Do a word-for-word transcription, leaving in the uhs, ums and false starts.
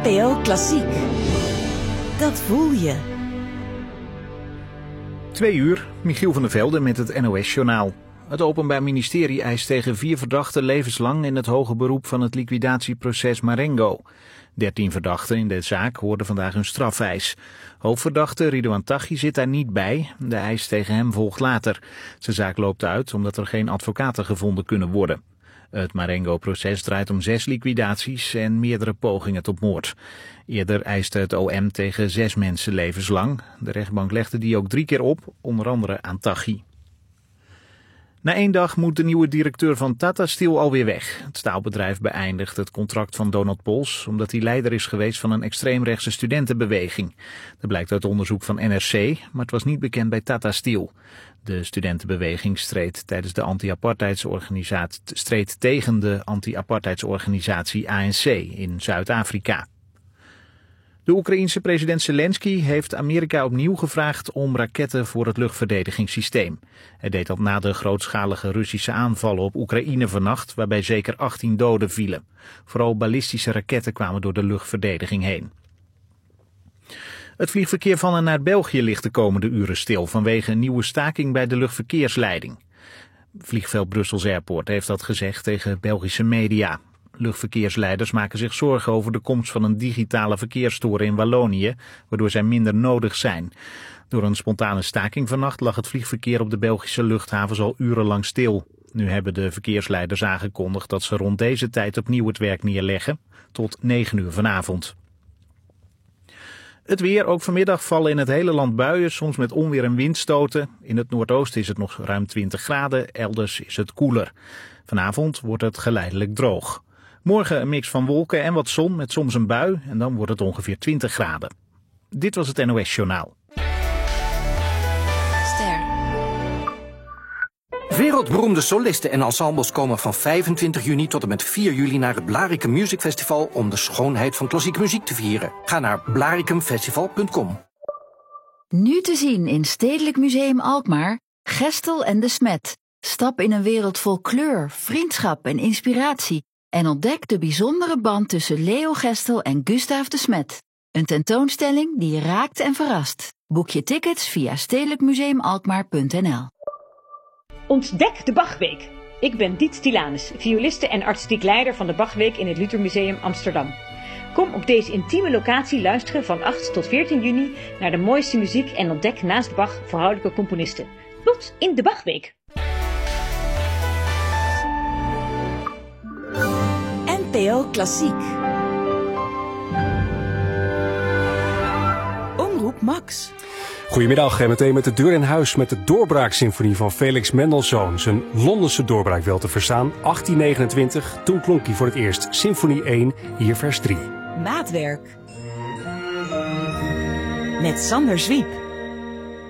N P O Klassiek. Dat voel je. Twee uur, Michiel van der Velde met het N O S-journaal. Het Openbaar Ministerie eist tegen vier verdachten levenslang in het hoger beroep van het liquidatieproces Marengo. Dertien verdachten in de zaak hoorden vandaag hun strafeis. Hoofdverdachte Ridouan Taghi zit daar niet bij. De eis tegen hem volgt later. Zijn zaak loopt uit omdat er geen advocaten gevonden kunnen worden. Het Marengo-proces draait om zes liquidaties en meerdere pogingen tot moord. Eerder eiste het O M tegen zes mensen levenslang. De rechtbank legde die ook drie keer op, onder andere aan Taghi. Na één dag moet de nieuwe directeur van Tata Steel alweer weg. Het staalbedrijf beëindigt het contract van Donald Pols omdat hij leider is geweest van een extreemrechtse studentenbeweging. Dat blijkt uit onderzoek van N R C, maar het was niet bekend bij Tata Steel. De studentenbeweging streed tijdens de anti-apartheidsorganisatie streed tegen de anti-apartheidsorganisatie A N C in Zuid-Afrika. De Oekraïense president Zelensky heeft Amerika opnieuw gevraagd om raketten voor het luchtverdedigingssysteem. Hij deed dat na de grootschalige Russische aanvallen op Oekraïne vannacht, waarbij zeker achttien doden vielen. Vooral ballistische raketten kwamen door de luchtverdediging heen. Het vliegverkeer van en naar België ligt de komende uren stil vanwege een nieuwe staking bij de luchtverkeersleiding. Vliegveld Brussels Airport heeft dat gezegd tegen Belgische media. Luchtverkeersleiders maken zich zorgen over de komst van een digitale verkeerstoren in Wallonië, waardoor zij minder nodig zijn. Door een spontane staking vannacht lag het vliegverkeer op de Belgische luchthavens al urenlang stil. Nu hebben de verkeersleiders aangekondigd dat ze rond deze tijd opnieuw het werk neerleggen, tot negen uur vanavond. Het weer, ook vanmiddag vallen in het hele land buien, soms met onweer en windstoten. In het noordoosten is het nog ruim twintig graden, elders is het koeler. Vanavond wordt het geleidelijk droog. Morgen een mix van wolken en wat zon met soms een bui en dan wordt het ongeveer twintig graden. Dit was het N O S-journaal. Ster. Wereldberoemde solisten en ensembles komen van vijfentwintig juni tot en met vier juli naar het Blaricum Music Festival om de schoonheid van klassieke muziek te vieren. Ga naar blaricumfestival punt com. Nu te zien in Stedelijk Museum Alkmaar, Gestel en de Smet. Stap in een wereld vol kleur, vriendschap en inspiratie en ontdek de bijzondere band tussen Leo Gestel en Gustaaf de Smet. Een tentoonstelling die je raakt en verrast. Boek je tickets via stedelijk museum alkmaar punt n l. Ontdek de Bachweek. Ik ben Diet Tilanus, violiste en artistiek leider van de Bachweek in het Luthermuseum Amsterdam. Kom op deze intieme locatie luisteren van acht tot veertien juni naar de mooiste muziek en ontdek naast Bach vrouwelijke componisten. Tot in de Bachweek. N P O Klassiek. Omroep Max. Goedemiddag en meteen met de deur in huis met de Doorbraaksymfonie van Felix Mendelssohn. Zijn Londense doorbraak wel te verstaan. achttien negenentwintig, toen klonk hij voor het eerst Symfonie één, hier vers drie. Maatwerk. Met Sander Zwiep.